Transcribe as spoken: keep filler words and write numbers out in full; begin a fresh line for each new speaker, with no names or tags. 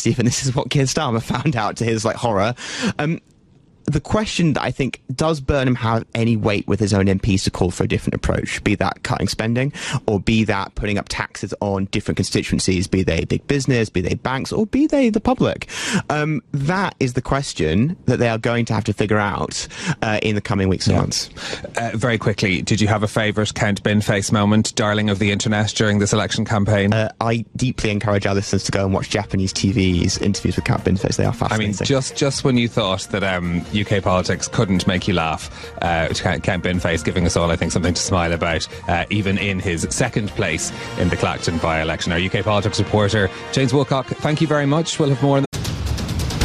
Stephen, this is what Keir Starmer found out to his like horror. Um, The question that I think, does Burnham have any weight with his own M Ps to call for a different approach, be that cutting spending, or be that putting up taxes on different constituencies, be they big business, be they banks, or be they the public? Um, that is the question that they are going to have to figure out uh, in the coming weeks and
yeah.
months.
Uh, very quickly, did you have a favourite Count Binface moment, darling of the internet, during this election campaign?
Uh, I deeply encourage our listeners to go and watch Japanese T V's interviews with Count Binface. They are fascinating.
I mean, just, just when you thought that um, U K politics couldn't make you laugh, uh, Count Binface giving us all, I think, something to smile about, uh, even in his second place in the Clacton by-election. Our U K politics reporter, James Woolcock, thank you very much. We'll have more in the